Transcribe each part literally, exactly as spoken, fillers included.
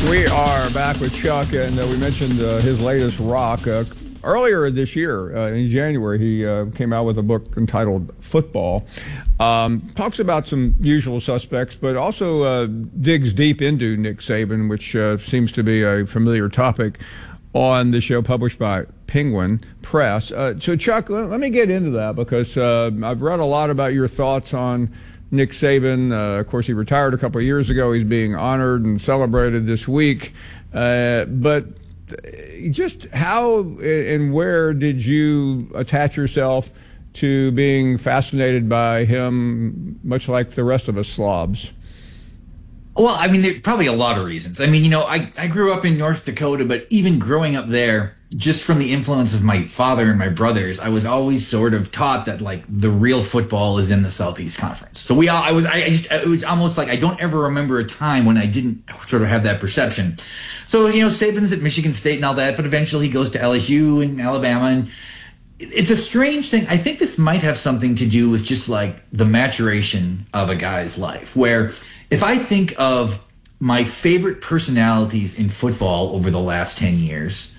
We are back with Chuck, and uh, we mentioned uh, his latest rock. Uh, earlier this year, uh, in January, he uh, came out with a book entitled Football. Um, talks about some usual suspects, but also uh, digs deep into Nick Saban, which uh, seems to be a familiar topic on the show published by Penguin Press. Uh, so, Chuck, let, let me get into that because uh, I've read a lot about your thoughts on Nick Saban. Uh, of course, he retired a couple of years ago. He's being honored and celebrated this week. Uh, but just how and where did you attach yourself to being fascinated by him, much like the rest of us slobs? Well, I mean, there's probably a lot of reasons. I mean, you know, I, I grew up in North Dakota, but even growing up there, just from the influence of my father and my brothers, I was always sort of taught that like the real football is in the Southeast Conference. So we all, I was, I just, it was almost like I don't ever remember a time when I didn't sort of have that perception. So, you know, Saban's at Michigan State and all that, but eventually he goes to L S U and Alabama. And it's a strange thing. I think this might have something to do with just like the maturation of a guy's life, where if I think of my favorite personalities in football over the last ten years,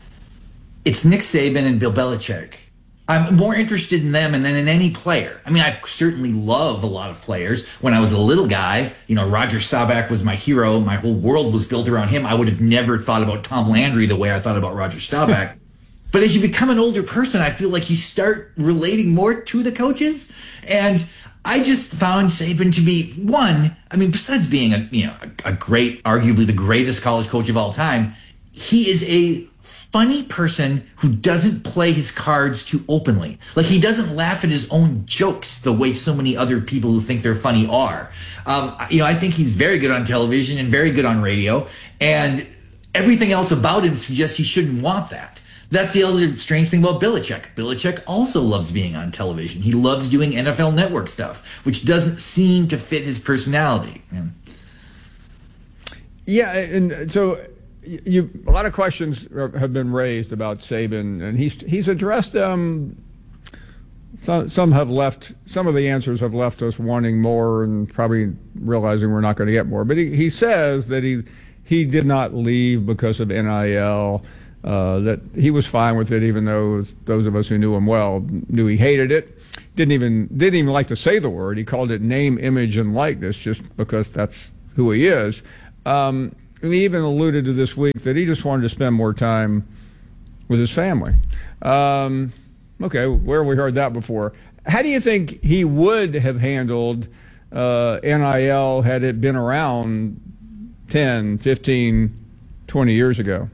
it's Nick Saban and Bill Belichick. I'm more interested in them than in any player. I mean, I certainly love a lot of players. When I was a little guy, you know, Roger Staubach was my hero. My whole world was built around him. I would have never thought about Tom Landry the way I thought about Roger Staubach. But as you become an older person, I feel like you start relating more to the coaches. And I just found Saban to be one. I mean, besides being a you know a, a great, arguably the greatest college coach of all time, he is a funny person who doesn't play his cards too openly. Like, he doesn't laugh at his own jokes the way so many other people who think they're funny are. Um, you know, I think he's very good on television and very good on radio, and everything else about him suggests he shouldn't want that. That's the other strange thing about Belichick. Belichick also loves being on television. He loves doing N F L Network stuff, which doesn't seem to fit his personality. Yeah, yeah and so you, a lot of questions have been raised about Saban, and he's he's addressed them. Some some have left. Some of the answers have left us wanting more, and probably realizing we're not going to get more. But he, he says that he he did not leave because of N I L. Uh, that he was fine with it, even though those of us who knew him well knew he hated it. Didn't even didn't even like to say the word. He called it name, image, and likeness, just because that's who he is. Um, and he even alluded to this week that he just wanted to spend more time with his family. Um, okay, where have we heard that before? How do you think he would have handled uh, N I L had it been around ten, fifteen, twenty years ago?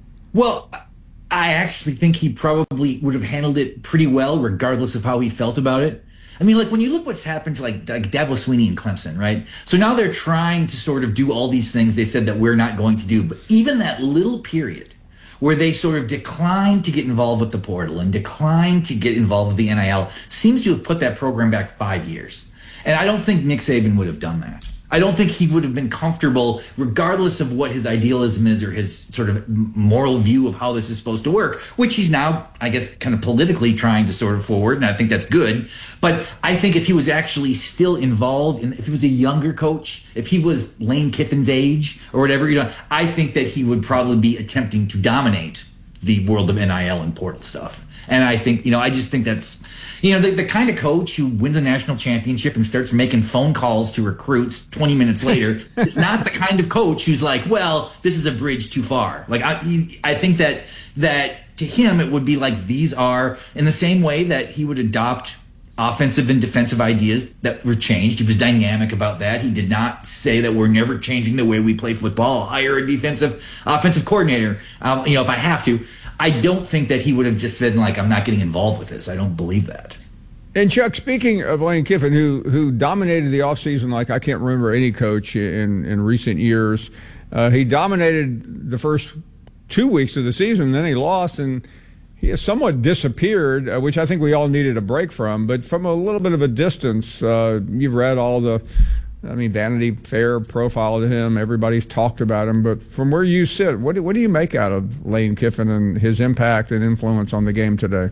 Well, I actually think he probably would have handled it pretty well, regardless of how he felt about it. I mean, like, when you look what's happened to, like, like Dabo Swinney and Clemson, right? So now they're trying to sort of do all these things they said that we're not going to do. But even that little period where they sort of declined to get involved with the portal and declined to get involved with the N I L seems to have put that program back five years. And I don't think Nick Saban would have done that. I don't think he would have been comfortable, regardless of what his idealism is or his sort of moral view of how this is supposed to work, which he's now, I guess, kind of politically trying to sort of forward, and I think that's good. But I think if he was actually still involved, in, if he was a younger coach, if he was Lane Kiffin's age or whatever, you know, I think that he would probably be attempting to dominate the world of N I L and portal stuff. And I think, you know, I just think that's, you know, the, the kind of coach who wins a national championship and starts making phone calls to recruits twenty minutes later is not the kind of coach who's like, well, this is a bridge too far. Like, I, I think that that to him, it would be like these are in the same way that he would adopt offensive and defensive ideas that were changed. He was dynamic about that. He did not say that we're never changing the way we play football. I'll hire a defensive offensive coordinator, um, you know, if I have to. I don't think that he would have just been like, I'm not getting involved with this. I don't believe that. And Chuck, speaking of Lane Kiffin, who who dominated the offseason like I can't remember any coach in, in recent years, uh, he dominated the first two weeks of the season, then he lost, and he has somewhat disappeared, uh, which I think we all needed a break from. But from a little bit of a distance, uh, you've read all the, I mean, Vanity Fair profile to him. Everybody's talked about him. But from where you sit, what do, what do you make out of Lane Kiffin and his impact and influence on the game today?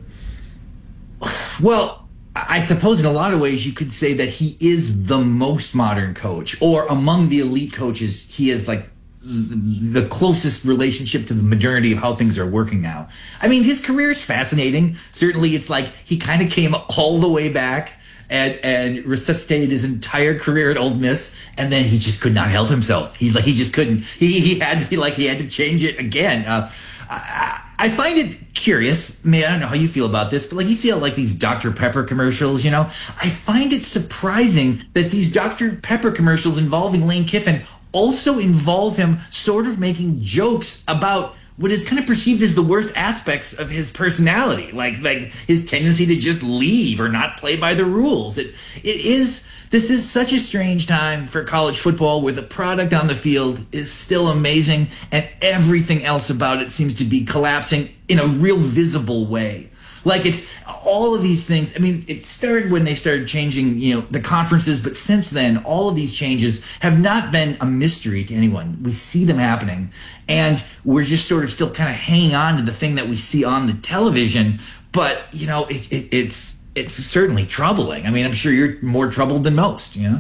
Well, I suppose in a lot of ways you could say that he is the most modern coach, or among the elite coaches, he is like the closest relationship to the modernity of how things are working now. I mean, his career is fascinating. Certainly, it's like he kind of came all the way back and, and resuscitated his entire career at Ole Miss, and then he just could not help himself. He's like, he just couldn't. He he had to be like he had to change it again. Uh, I, I find it curious. I mean, I don't know how you feel about this, but like you see how like these Doctor Pepper commercials, you know, I find it surprising that these Doctor Pepper commercials involving Lane Kiffin also involve him sort of making jokes about what is kind of perceived as the worst aspects of his personality, like like his tendency to just leave or not play by the rules. It it is this is such a strange time for college football, where the product on the field is still amazing and everything else about it seems to be collapsing in a real visible way. Like it's all of these things. I mean, it started when they started changing, you know, the conferences, but since then, all of these changes have not been a mystery to anyone. We see them happening, and we're just sort of still kind of hanging on to the thing that we see on the television. But you know, it, it, it's it's certainly troubling. I mean, I'm sure you're more troubled than most. You know.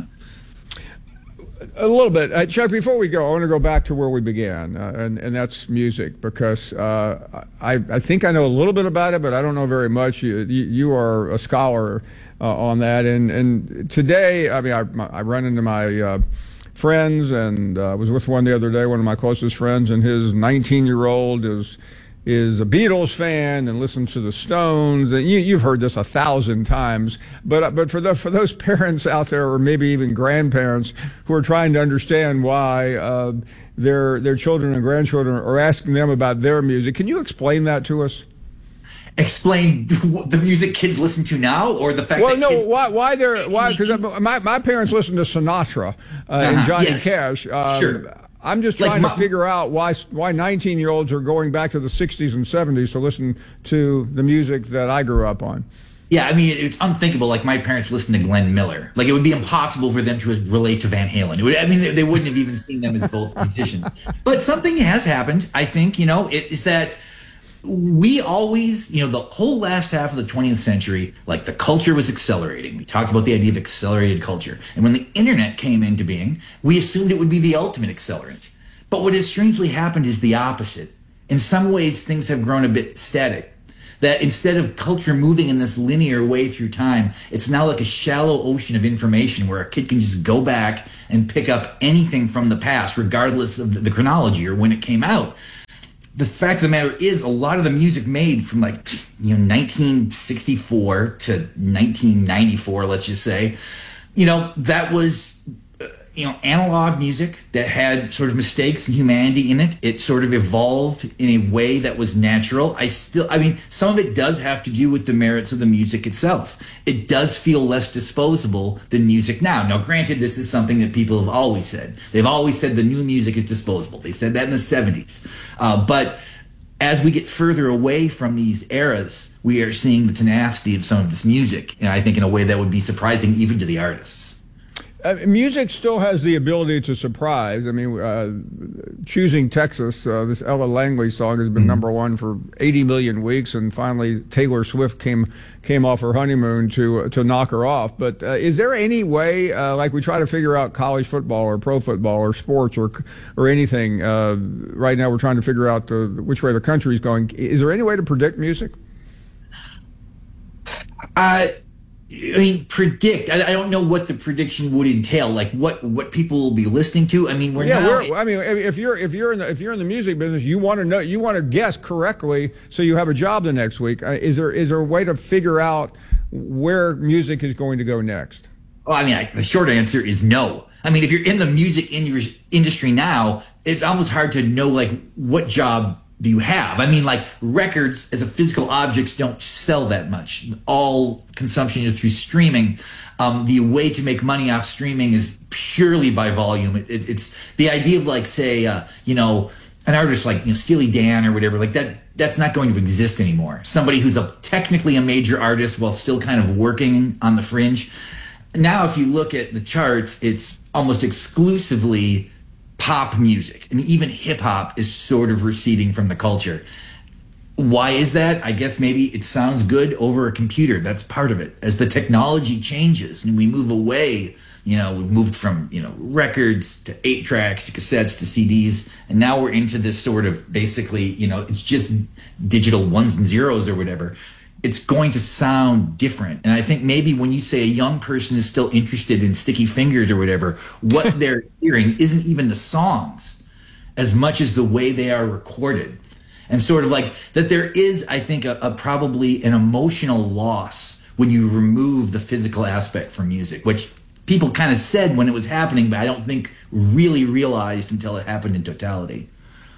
A little bit. Uh, Chuck, before we go, I want to go back to where we began, uh, and, and that's music, because uh, I, I think I know a little bit about it, but I don't know very much. You, you, you are a scholar uh, on that, and, and today, I mean, I, I run into my uh, friends, and I uh, was with one the other day, one of my closest friends, and his nineteen-year-old is is a Beatles fan and listens to the Stones. And you, you've heard this a thousand times, but but for the, for those parents out there, or maybe even grandparents, who are trying to understand why uh, their their children and grandchildren are asking them about their music, can you explain that to us? Explain the music kids listen to now, or the fact well, that no, kids why why they're why because my my parents listened to Sinatra uh, uh-huh, and Johnny yes. Cash. Um, sure. I'm just trying like, to figure out why why nineteen-year-olds are going back to the sixties and seventies to listen to the music that I grew up on. Yeah, I mean, it's unthinkable. Like, my parents listened to Glenn Miller. Like, it would be impossible for them to relate to Van Halen. It would, I mean, they, they wouldn't have even seen them as both musicians. But something has happened, I think, you know, it, is that we always, you know, the whole last half of the twentieth century, like, the culture was accelerating. We talked about the idea of accelerated culture. And when the internet came into being, we assumed it would be the ultimate accelerant. But what has strangely happened is the opposite. In some ways, things have grown a bit static. That instead of culture moving in this linear way through time, it's now like a shallow ocean of information where a kid can just go back and pick up anything from the past, regardless of the chronology or when it came out. The fact of the matter is, a lot of the music made from like, you know, nineteen sixty-four to nineteen ninety-four, let's just say, you know, that was, uh, you know, analog music that had sort of mistakes and humanity in it. It sort of evolved in a way that was natural. I still, I mean, some of it does have to do with the merits of the music itself. It does feel less disposable than music now. Now, granted, this is something that people have always said. They've always said the new music is disposable. They said that in the seventies. Uh, but as we get further away from these eras, we are seeing the tenacity of some of this music, and I think in a way that would be surprising even to the artists. Uh, music still has the ability to surprise. I mean, uh, Choosing Texas, uh, this Ella Langley song has been mm-hmm. number one for eighty million weeks, and finally Taylor Swift came came off her honeymoon to to knock her off. But uh, is there any way, uh, like we try to figure out college football or pro football or sports or or anything, uh, right now we're trying to figure out the, which way the country is going. Is there any way to predict music? Uh I mean, predict. I, I don't know what the prediction would entail. Like what, what people will be listening to. I mean, we're yeah. now, We're, I mean, if you're if you're in the if you're in the music business, you want to know, you want to guess correctly, so you have a job the next week. Uh, is there is there a way to figure out where music is going to go next? Well, I mean, I, the short answer is no. I mean, if you're in the music in industry now, it's almost hard to know like what job do you have? I mean, like records as a physical objects don't sell that much. All consumption is through streaming. Um, the way to make money off streaming is purely by volume. It, it, it's the idea of like, say, uh, you know, an artist like you know, Steely Dan or whatever, like that. That's not going to exist anymore. Somebody who's a technically a major artist while still kind of working on the fringe. Now, if you look at the charts, it's almost exclusively pop music, and even hip hop is sort of receding from the culture. Why is that? I guess maybe it sounds good over a computer. That's part of it. As the technology changes and we move away You know, we've moved from, you know, records to eight tracks to cassettes to C Ds. And now we're into this sort of basically, you know, it's just digital ones and zeros or whatever. It's going to sound different. And I think maybe when you say a young person is still interested in Sticky Fingers or whatever, what they're hearing isn't even the songs as much as the way they are recorded. And sort of like that there is, I think, a, a probably an emotional loss when you remove the physical aspect from music, which people kind of said when it was happening, but I don't think really realized until it happened in totality.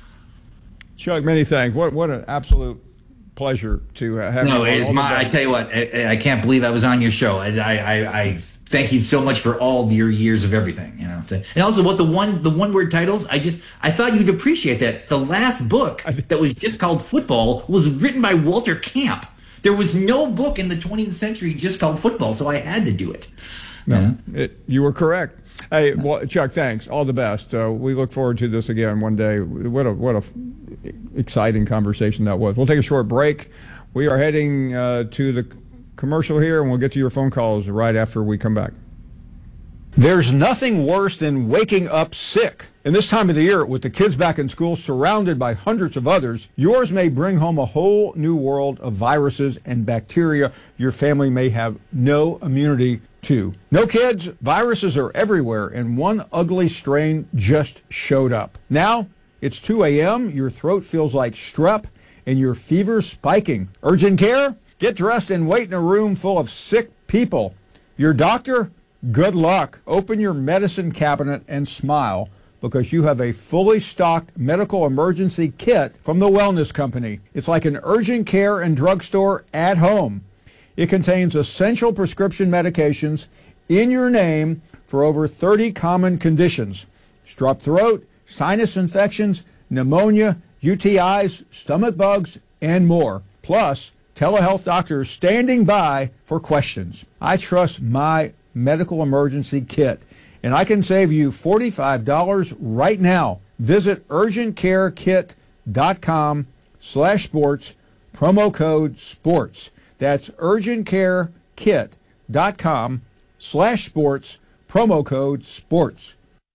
Chuck, many thanks. What what an absolute pleasure to have no, you. It's my, I tell you what, I, I can't believe I was on your show. I, I, I thank you so much for all your years of everything, you know. And also, what the one, the one word titles, I just, I thought you'd appreciate that. The last book that was just called Football was written by Walter Camp. There was no book in the twentieth century just called Football, so I had to do it. No, yeah. it, you were correct. Hey, well, Chuck, thanks. All the best. Uh, we look forward to this again one day. What a what a f- exciting conversation that was. We'll take a short break. We are heading uh, to the commercial here, and we'll get to your phone calls right after we come back. There's nothing worse than waking up sick. And this time of the year, with the kids back in school, surrounded by hundreds of others, yours may bring home a whole new world of viruses and bacteria your family may have no immunity to. No kids, viruses are everywhere, and one ugly strain just showed up. Now, it's two a.m., your throat feels like strep, and your fever's spiking. Urgent care? Get dressed and wait in a room full of sick people. Your doctor? Good luck. Open your medicine cabinet and smile, because you have a fully stocked medical emergency kit from the Wellness Company. It's like an urgent care and drugstore at home. It contains essential prescription medications in your name for over thirty common conditions: strep throat, sinus infections, pneumonia, U T Is, stomach bugs, and more. Plus, telehealth doctors standing by for questions. I trust my medical emergency kit, and I can save you forty-five dollars right now. Visit urgentcarekit.com slash sports, promo code sports. That's urgentcarekit.com slash sports, promo code sports.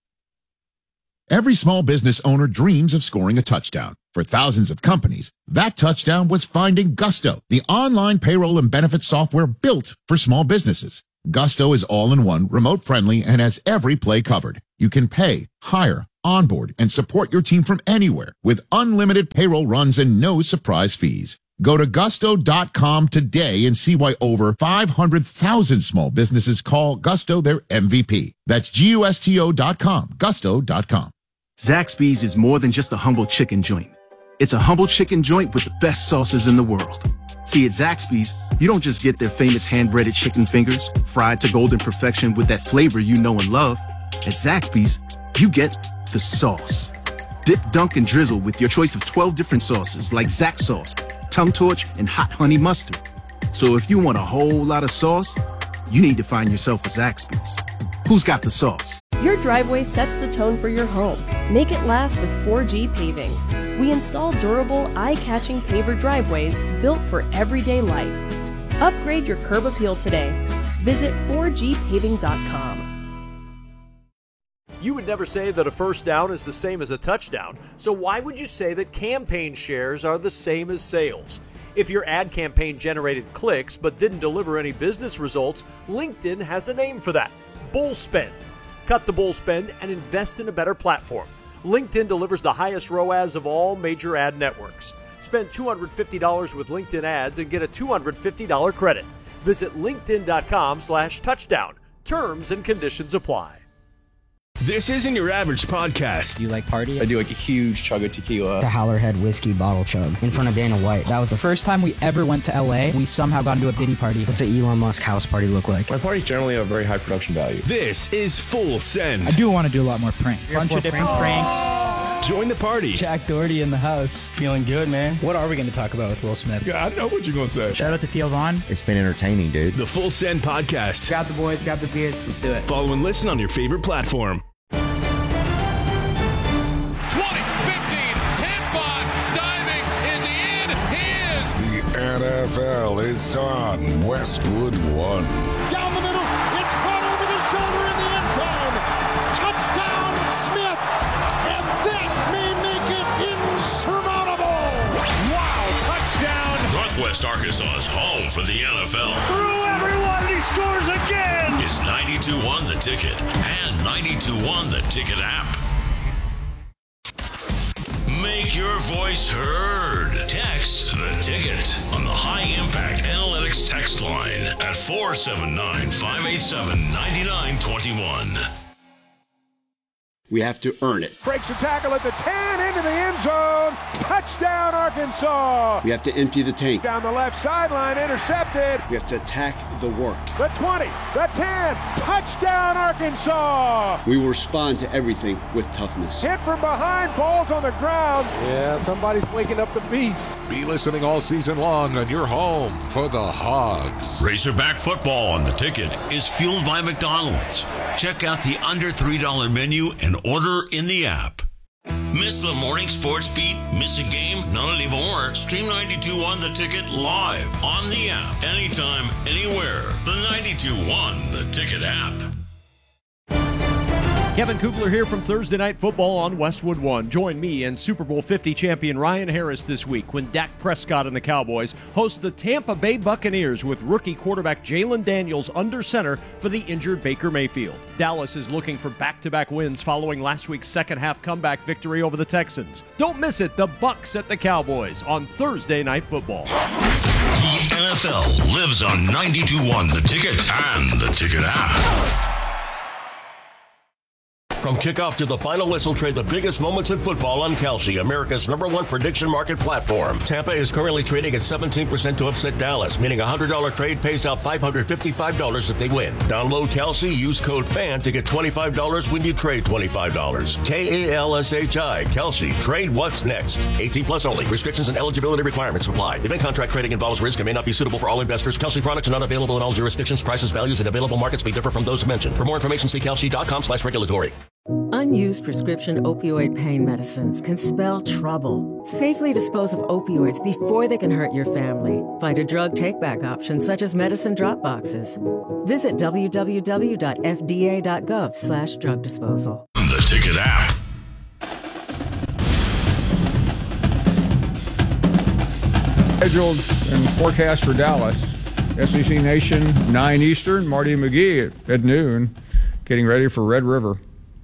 Every small business owner dreams of scoring a touchdown. For thousands of companies, that touchdown was finding Gusto, the online payroll and benefits software built for small businesses. Gusto is all-in-one, remote-friendly, and has every play covered. You can pay, hire, onboard, and support your team from anywhere with unlimited payroll runs and no surprise fees. Go to gusto dot com today and see why over five hundred thousand small businesses call Gusto their M V P. That's G U S T O dot com, gusto dot com. Zaxby's is more than just a humble chicken joint. It's a humble chicken joint with the best sauces in the world. See, at Zaxby's, you don't just get their famous hand-breaded chicken fingers, fried to golden perfection with that flavor you know and love. At Zaxby's, you get the sauce. Dip, dunk, and drizzle with your choice of twelve different sauces like Zax sauce, Tongue Torch, and Hot Honey Mustard. So if you want a whole lot of sauce, you need to find yourself a Zaxby's. Who's got the sauce? Your driveway sets the tone for your home. Make it last with four G Paving. We install durable, eye-catching paver driveways built for everyday life. Upgrade your curb appeal today. Visit four G paving dot com. You would never say that a first down is the same as a touchdown, so why would you say that campaign shares are the same as sales? If your ad campaign generated clicks but didn't deliver any business results, LinkedIn has a name for that: bull spend. Cut the bull spend and invest in a better platform. LinkedIn delivers the highest R O A S of all major ad networks. Spend two hundred fifty dollars with LinkedIn ads and get a two hundred fifty dollars credit. Visit linkedin.com slash touchdown. Terms and conditions apply. This isn't your average podcast. Do you like party? I do like a huge chug of tequila. The Howlerhead whiskey bottle chug in front of Dana White. That was the first time we ever went to L A. We somehow got into a Diddy party. What's an Elon Musk house party look like? My parties generally have very high production value. This is Full Send. I do want to do a lot more pranks. A bunch of different pranks. Join the party. Jack Doherty in the house. Feeling good, man. What are we going to talk about with Will Smith? Yeah, I know what you're going to say. Shout out to Theo Vaughn. It's been entertaining, dude. The Full Send podcast. Grab the boys, grab the beers. Let's do it. Follow and listen on your favorite platform. N F L is on Westwood One. Down the middle, it's caught over the shoulder in the end West Arkansas's home for the N F L. Through everyone, he scores again! Is ninety-two one The Ticket and ninety-two one The Ticket app. Make your voice heard. Text The Ticket on the High Impact Analytics text line at four seven nine, five eight seven, nine nine two one. We have to earn it. Breaks a tackle at the ten, into the end zone. Touchdown, Arkansas. We have to empty the tank. Down the left sideline, intercepted. We have to attack the work. The twenty, the ten, touchdown, Arkansas. We will respond to everything with toughness. Hit from behind, balls on the ground. Yeah, somebody's waking up the beast. Be listening all season long on your home for the Hogs. Razorback football on The Ticket is fueled by McDonald's. Check out the under three dollar menu and order in the app. Miss the morning sports beat? Miss a game? Not anymore. Stream ninety-two one The Ticket live on the app. Anytime, anywhere. The ninety-two one The Ticket app. Kevin Kugler here from Thursday Night Football on Westwood One. Join me and Super Bowl fifty champion Ryan Harris this week when Dak Prescott and the Cowboys host the Tampa Bay Buccaneers with rookie quarterback Jalen Daniels under center for the injured Baker Mayfield. Dallas is looking for back-to-back wins following last week's second-half comeback victory over the Texans. Don't miss it, the Bucs at the Cowboys on Thursday Night Football. The N F L lives on ninety-two one The Ticket and The Ticket app. From kickoff to the final whistle, trade the biggest moments in football on Kalshi, America's number one prediction market platform. Tampa is currently trading at seventeen percent to upset Dallas, meaning a one hundred dollars trade pays out five hundred fifty-five dollars if they win. Download Kalshi, use code FAN to get twenty-five dollars when you trade twenty-five dollars. K A L S H I, Kalshi. Trade what's next. eighteen plus only. Restrictions and eligibility requirements apply. Event contract trading involves risk and may not be suitable for all investors. Kalshi products are not available in all jurisdictions. Prices, values, and available markets may differ from those mentioned. For more information, see kalshi.com slash regulatory. Unused prescription opioid pain medicines can spell trouble. Safely dispose of opioids before they can hurt your family. Find a drug take-back option such as medicine drop boxes. Visit w w w dot f d a dot gov slash drug disposal. The Ticket app. Scheduled and forecast for Dallas. S E C Nation, nine Eastern. Marty McGee at, at noon, getting ready for Red River.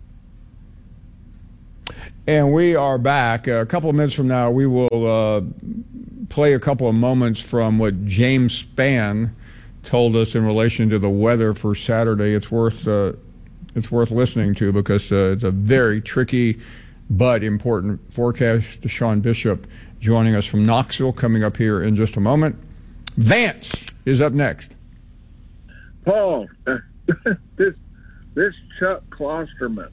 And we are back. A couple of minutes from now, we will uh, play a couple of moments from what James Spann told us in relation to the weather for Saturday. It's worth uh, it's worth listening to because uh, it's a very tricky but important forecast. Sean Bishop joining us from Knoxville, coming up here in just a moment. Vance is up next. Paul, this this Chuck Klosterman.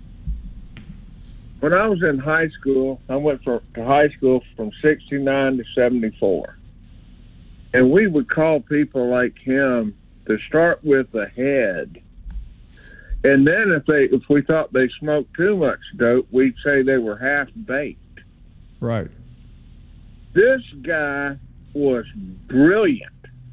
When I was in high school, I went for, to high school from sixty-nine to seventy-four. And we would call people like him to start with the head. And then if they if we thought they smoked too much dope, we'd say they were half-baked. Right. This guy was brilliant.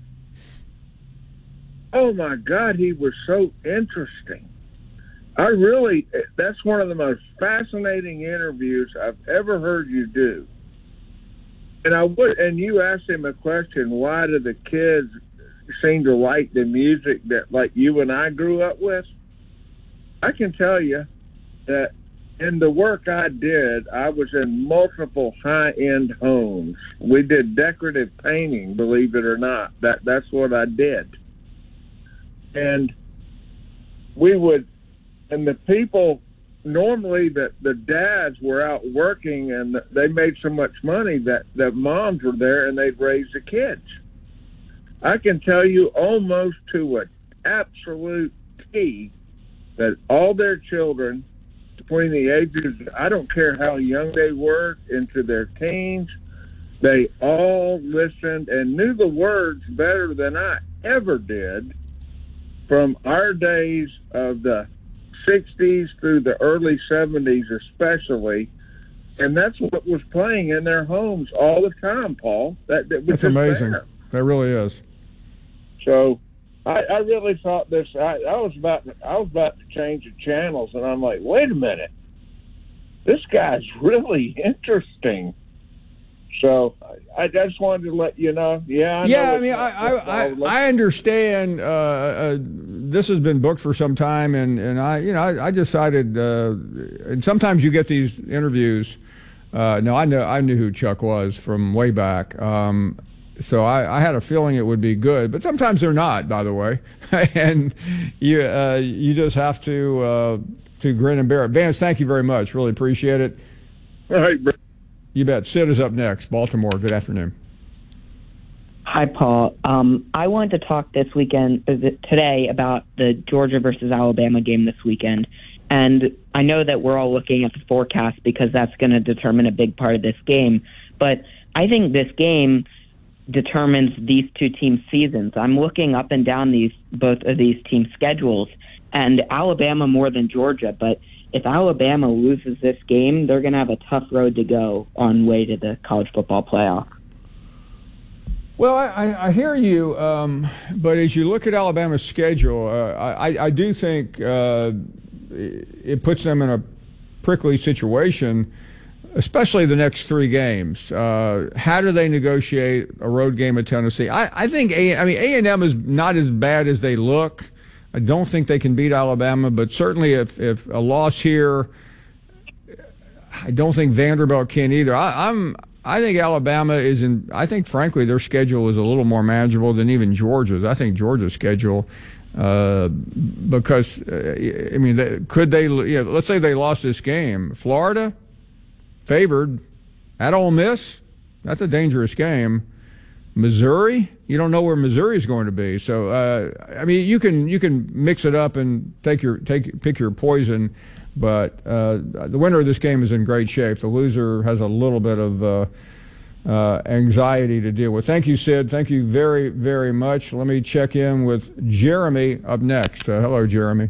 Oh, my God, he was so interesting. I really, that's one of the most fascinating interviews I've ever heard you do. And I would, and you asked him a question, why do the kids seem to like the music that like you and I grew up with? I can tell you that in the work I did, I was in multiple high-end homes. We did decorative painting, believe it or not. That that's what I did. And we would, and the people, normally the, the dads were out working and they made so much money that the moms were there and they'd raise the kids. I can tell you almost to an absolute T that all their children between the ages, I don't care how young they were, into their teens, they all listened and knew the words better than I ever did from our days of the sixties through the early seventies especially, and that's what was playing in their homes all the time, Paul. That, that was That's amazing. There. That really is. So I, I really thought this. I, I was about to, I was about to change the channels, and I'm like, wait a minute, this guy's really interesting. So I just wanted to let you know. Yeah, I yeah. know I mean, I I, I, I understand. Uh, uh, this has been booked for some time, and, and I you know I, I decided. Uh, and sometimes you get these interviews. Uh, no, I know I knew who Chuck was from way back. Um, so I, I had a feeling it would be good, but sometimes they're not. By the way, and you uh, you just have to uh, to grin and bear it. Vance, thank you very much. Really appreciate it. All right, bro. You bet. Sid is up next. Baltimore. Good afternoon. Hi, Paul. Um, I wanted to talk this weekend, uh, today, about the Georgia versus Alabama game this weekend. And I know that we're all looking at the forecast because that's going to determine a big part of this game. But I think this game determines these two teams' seasons. I'm looking up and down these both of these teams' schedules, and Alabama more than Georgia, but if Alabama loses this game, they're going to have a tough road to go on way to the college football playoff. Well, I, I hear you, um, but as you look at Alabama's schedule, uh, I, I do think uh, it puts them in a prickly situation, especially the next three games. Uh, how do they negotiate a road game at Tennessee? I, I think a, I mean A and M is not as bad as they look. I don't think they can beat Alabama, but certainly if, if a loss here, I don't think Vanderbilt can either. I, I'm I think Alabama is in. I think frankly their schedule is a little more manageable than even Georgia's. I think Georgia's schedule, uh, because uh, I mean, they, could they? You know, let's say they lost this game. Florida, favored, at Ole Miss. That's a dangerous game. Missouri, you don't know where Missouri is going to be. So uh, I mean, you can you can mix it up and take your take pick your poison, but uh, the winner of this game is in great shape. The loser has a little bit of uh, uh, anxiety to deal with. Thank you, Sid. Thank you very very much. Let me check in with Jeremy up next. Uh, hello, Jeremy.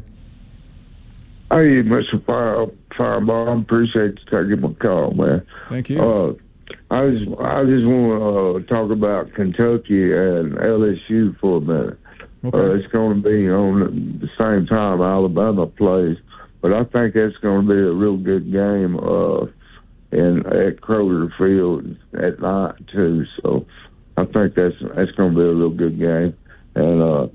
Hey, Mister Fire Fireball. I appreciate you taking my call, man. Thank you. Uh, I just, I just want to uh, talk about Kentucky and L S U for a minute. Okay. Uh, it's going to be on the same time Alabama plays, but I think that's going to be a real good game uh, in at Kroger Field at night too. So I think that's that's going to be a real good game, and uh,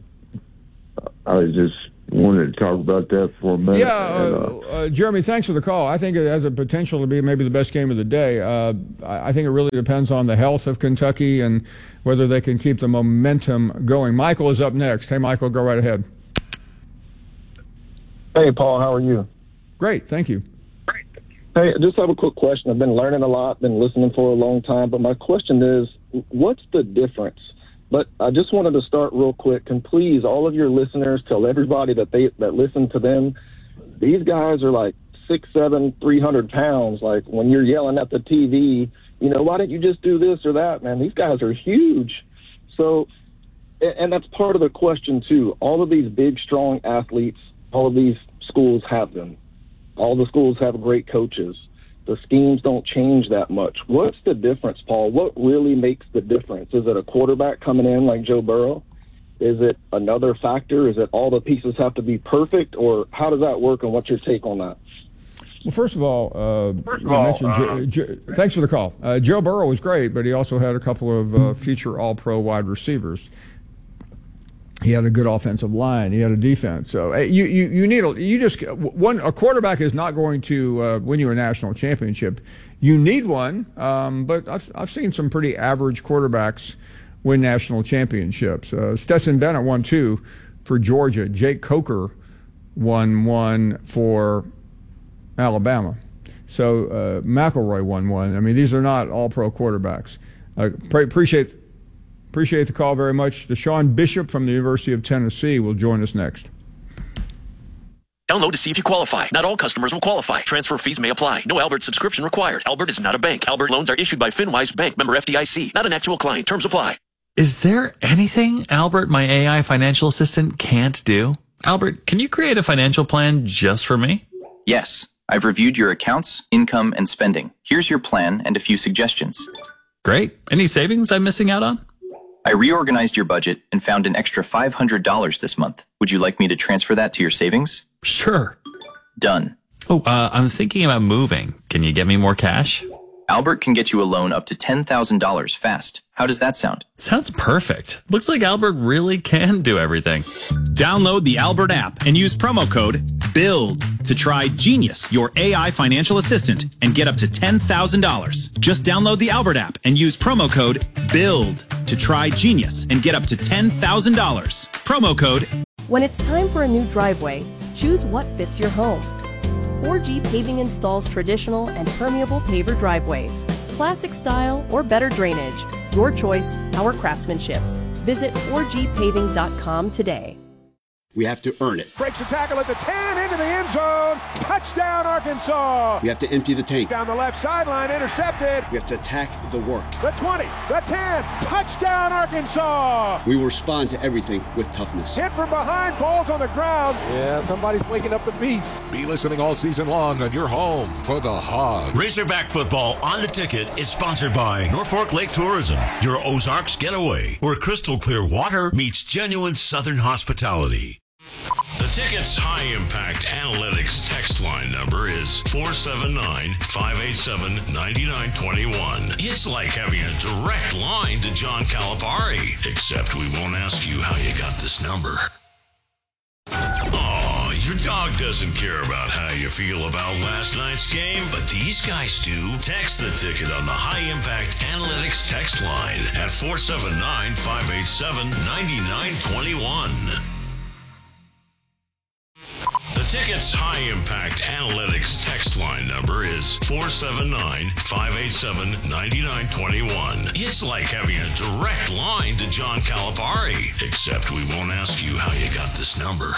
I just wanted to talk about that for a minute. Yeah, and, uh, uh, uh, Jeremy, thanks for the call. I think it has a potential to be maybe the best game of the day. Uh, I, I think it really depends on the health of Kentucky and whether they can keep the momentum going. Michael is up next. Hey, Michael, go right ahead. Hey, Paul, how are you? Great, thank you. Hey, I just have a quick question. I've been learning a lot, been listening for a long time, but my question is, what's the difference? But I just wanted to start real quick. And please, all of your listeners, tell everybody that they that listen to them, these guys are like six, seven, three hundred pounds. Like when you're yelling at the T V, you know, why don't you just do this or that, man? These guys are huge. So, and that's part of the question too. All of these big, strong athletes, all of these schools have them. All the schools have great coaches. The schemes don't change that much. What's the difference, Paul? What really makes the difference? Is it a quarterback coming in like Joe Burrow? Is it another factor? Is it all the pieces have to be perfect? Or how does that work, and what's your take on that? Well, first of all, uh, First of you all, mentioned uh, Jo- Jo- thanks for the call. Uh, Joe Burrow was great, but he also had a couple of uh, future All-Pro wide receivers. He had a good offensive line. He had a defense. So hey, you, you you need a you just one a quarterback is not going to uh, win you a national championship. You need one, um, but I've I've seen some pretty average quarterbacks win national championships. Uh, Stetson Bennett won two for Georgia. Jake Coker won one for Alabama. So uh, McElroy won one. I mean, these are not all-pro quarterbacks. Uh, pre- appreciate. Appreciate the call very much. Deshaun Bishop from the University of Tennessee will join us next. Download to see if you qualify. Not all customers will qualify. Transfer fees may apply. No Albert subscription required. Albert is not a bank. Albert loans are issued by FinWise Bank, member F D I C. Not an actual client. Terms apply. Is there anything Albert, my A I financial assistant, can't do? Albert, can you create a financial plan just for me? Yes. I've reviewed your accounts, income, and spending. Here's your plan and a few suggestions. Great. Any savings I'm missing out on? I reorganized your budget and found an extra five hundred dollars this month. Would you like me to transfer that to your savings? Sure. Done. Oh, uh, I'm thinking about moving. Can you get me more cash? Albert can get you a loan up to ten thousand dollars fast. How does that sound? Sounds perfect. Looks like Albert really can do everything. Download the Albert app and use promo code BUILD to try Genius, your A I financial assistant, and get up to ten thousand dollars. Just download the Albert app and use promo code BUILD to try Genius and get up to ten thousand dollars. Promo code. When it's time for a new driveway, choose what fits your home. four G Paving installs traditional and permeable paver driveways, classic style or better drainage. Your choice, our craftsmanship. Visit four G paving dot com today. We have to earn it. Breaks a tackle at the ten, into the end zone. Touchdown, Arkansas. We have to empty the tank. Down the left sideline, intercepted. We have to attack the work. The twenty, the ten, touchdown, Arkansas. We will respond to everything with toughness. Hit from behind, balls on the ground. Yeah, somebody's waking up the beast. Be listening all season long on your home for the Hogs. Razorback football on the ticket is sponsored by Norfolk Lake Tourism, your Ozarks getaway, where crystal clear water meets genuine Southern hospitality. The Ticket's high-impact analytics text line number is four seven nine, five eight seven, nine nine two one. It's like having a direct line to John Calipari, except we won't ask you how you got this number. Oh, your dog doesn't care about how you feel about last night's game, but these guys do. Text the Ticket on the high-impact analytics text line at four seven nine, five eight seven, nine nine two one. The Ticket's high-impact analytics text line number is four seven nine, five eight seven, nine nine two one. It's like having a direct line to John Calipari, except we won't ask you how you got this number.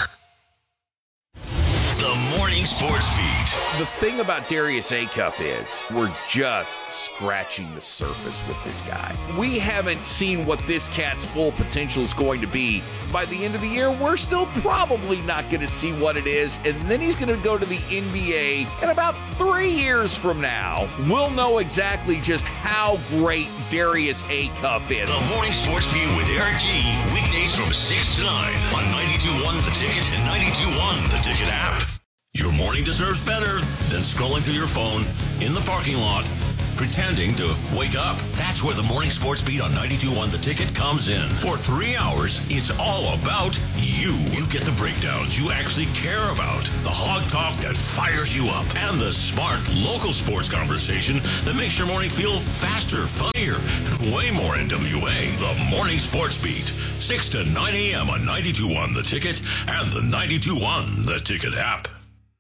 The Morning Sports Beat. The thing about Darius Acuff is we're just scratching the surface with this guy. We haven't seen what this cat's full potential is going to be. By the end of the year, we're still probably not going to see what it is, and then he's going to go to the N B A, and about three years from now, we'll know exactly just how great Darius Acuff is. The Morning Sports Beat with Eric G. Weekdays from six to nine on ninety-two point one The Ticket and ninety-two point one The Ticket app. Your morning deserves better than scrolling through your phone in the parking lot, pretending to wake up. That's where the Morning Sports Beat on ninety-two point one The Ticket comes in. For three hours, it's all about you. You get the breakdowns you actually care about, the hog talk that fires you up, and the smart local sports conversation that makes your morning feel faster, funnier, and way more N W A. The Morning Sports Beat, six to nine a.m. on ninety-two point one The Ticket and the ninety-two point one The Ticket app.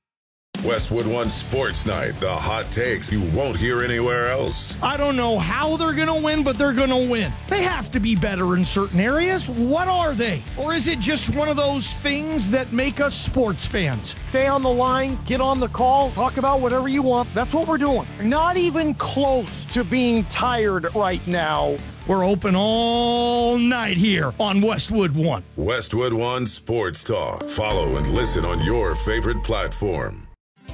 Westwood One Sports Night, the hot takes you won't hear anywhere else. I don't know how they're going to win, but they're going to win. They have to be better in certain areas. What are they? Or is it just one of those things that make us sports fans? Stay on the line, get on the call, talk about whatever you want. That's what we're doing. Not even close to being tired right now. We're open all night here on Westwood One. Westwood One Sports Talk. Follow and listen on your favorite platform.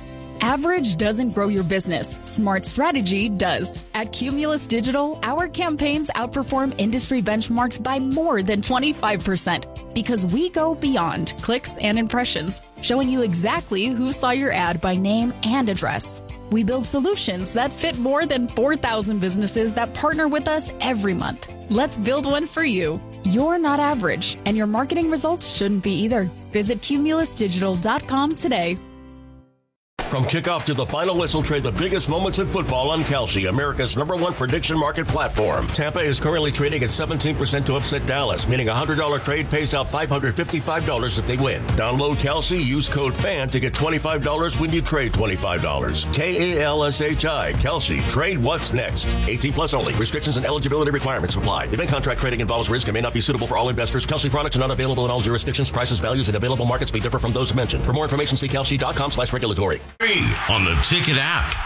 Average doesn't grow your business. Smart strategy does. At Cumulus Digital, our campaigns outperform industry benchmarks by more than twenty-five percent because we go beyond clicks and impressions, showing you exactly who saw your ad by name and address. We build solutions that fit more than four thousand businesses that partner with us every month. Let's build one for you. You're not average, and your marketing results shouldn't be either. Visit cumulus digital dot com today. From kickoff to the final whistle, trade the biggest moments in football on Kalshi, America's number one prediction market platform. Tampa is currently trading at seventeen percent to upset Dallas, meaning a one hundred dollars trade pays out five hundred fifty-five dollars if they win. Download Kalshi, use code FAN to get twenty-five dollars when you trade twenty-five dollars. K A L S H I, Kalshi. Trade what's next. eighteen plus only. Restrictions and eligibility requirements apply. Event contract trading involves risk and may not be suitable for all investors. Kalshi products are not available in all jurisdictions. Prices, values, and available markets may differ from those mentioned. For more information, see kalshi dot com slash regulatory. Free on the Ticket app.